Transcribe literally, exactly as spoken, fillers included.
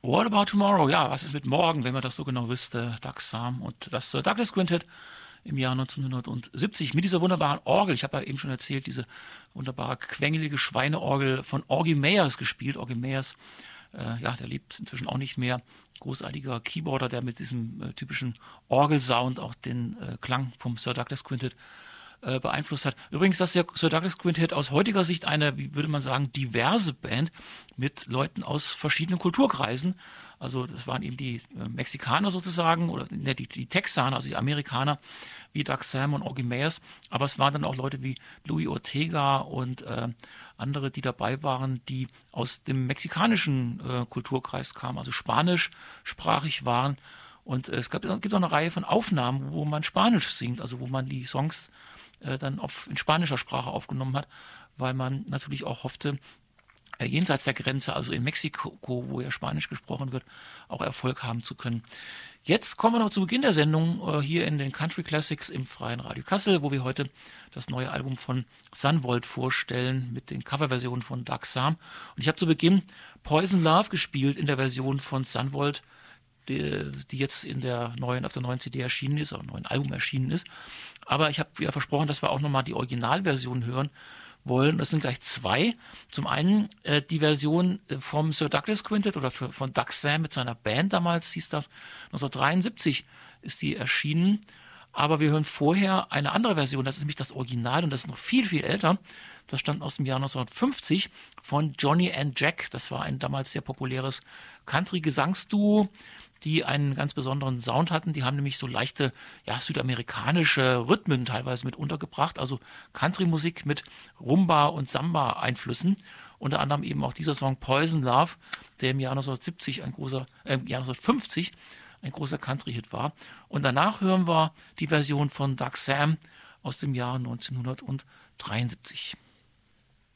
What About Tomorrow? Ja, was ist mit morgen, wenn man das so genau wüsste? Doug Sam und das Sir Douglas Quintet im Jahr neunzehnhundertsiebzig mit dieser wunderbaren Orgel. Ich habe ja eben schon erzählt, diese wunderbare quengelige Schweineorgel von Augie Mayers gespielt. Augie Mayers, äh, ja, der lebt inzwischen auch nicht mehr. Großartiger Keyboarder, der mit diesem äh, typischen Orgelsound auch den äh, Klang vom Sir Douglas Quintet äh, beeinflusst hat. Übrigens, das ist ja Sir Douglas Quintet aus heutiger Sicht eine, wie würde man sagen, diverse Band mit Leuten aus verschiedenen Kulturkreisen. Also das waren eben die äh, Mexikaner sozusagen oder ne, die, die Texaner, also die Amerikaner wie Doug Sam und Augie Mayers. Aber es waren dann auch Leute wie Louis Ortega und äh, andere, die dabei waren, die aus dem mexikanischen äh, Kulturkreis kamen, also spanischsprachig waren. Und äh, es gab, gibt auch eine Reihe von Aufnahmen, wo man Spanisch singt, also wo man die Songs äh, dann auf, in spanischer Sprache aufgenommen hat, weil man natürlich auch hoffte, äh, jenseits der Grenze, also in Mexiko, wo ja Spanisch gesprochen wird, auch Erfolg haben zu können. Jetzt kommen wir noch zu Beginn der Sendung äh, hier in den Country Classics im Freien Radio Kassel, wo wir heute das neue Album von Sunvolt vorstellen mit den Coverversionen von Doug Sam. Und ich habe zu Beginn Poison Love gespielt in der Version von Sunvolt, die, die jetzt in der neuen, auf der neuen C D erschienen ist, oder neuen Album erschienen ist. Aber ich habe ja versprochen, dass wir auch nochmal die Originalversion hören wollen. Das sind gleich zwei. Zum einen äh, die Version äh, vom Sir Douglas Quintet oder für, von Doug Sam mit seiner Band damals, hieß das. neunzehnhundertdreiundsiebzig ist die erschienen. Aber wir hören vorher eine andere Version, das ist nämlich das Original und das ist noch viel, viel älter. Das stammt aus dem Jahr neunzehnhundertfünfzig von Johnny and Jack. Das war ein damals sehr populäres Country-Gesangsduo, die einen ganz besonderen Sound hatten. Die haben nämlich so leichte, ja, südamerikanische Rhythmen teilweise mit untergebracht, also Country-Musik mit Rumba- und Samba-Einflüssen. Unter anderem eben auch dieser Song Poison Love, der im Jahr neunzehnhundertsiebzig ein großer, äh, im Jahr neunzehnhundertfünfzig ein großer Country-Hit war. Und danach hören wir die Version von Doug Sam aus dem Jahr neunzehnhundertdreiundsiebzig.